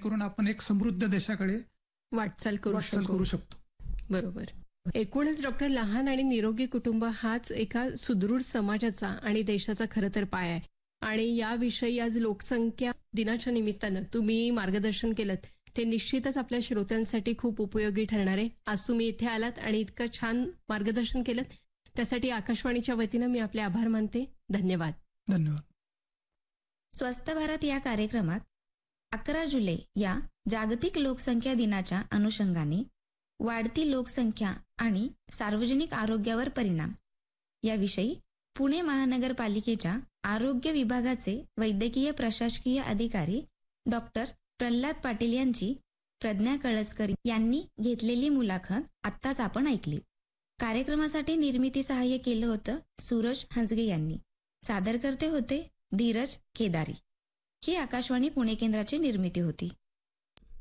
करून आपण एक समृद्ध देशाकडे वाटचाल करू शकतो. बरोबर. एकूणच डॉक्टर, लहान आणि निरोगी कुटुंब हाच एका सुदृढ समाजाचा आणि देशाचा खरं तर पाया आहे. आणि याविषयी आज लोकसंख्या दिनाच्या निमित्तानं तुम्ही मार्गदर्शन केलं ते निश्चितच आपल्या श्रोत्यांसाठी खूप उपयोगी ठरणार आहे. आज तुम्ही इथे आलात आणि इतकं छान मार्गदर्शन केलं त्यासाठी आकाशवाणीच्या वतीनं मी आपले आभार मानते. धन्यवाद. धन्यवाद. स्वस्थ भारत या कार्यक्रमात 11 जुलै या जागतिक लोकसंख्या दिनाच्या अनुषंगाने वाढती लोकसंख्या आणि सार्वजनिक आरोग्यावर परिणाम याविषयी पुणे महानगरपालिकेच्या आरोग्य विभागाचे वैद्यकीय प्रशासकीय अधिकारी डॉक्टर प्रल्हाद पाटील यांची प्रज्ञा कळसकर यांनी घेतलेली मुलाखत आत्ताच आपण ऐकली. कार्यक्रमासाठी निर्मिती सहाय्य केलं होतं सूरज हंसगे यांनी. सादरकर्ते होते धीरज केदारी. ही आकाशवाणी पुणे केंद्राची निर्मिती होती.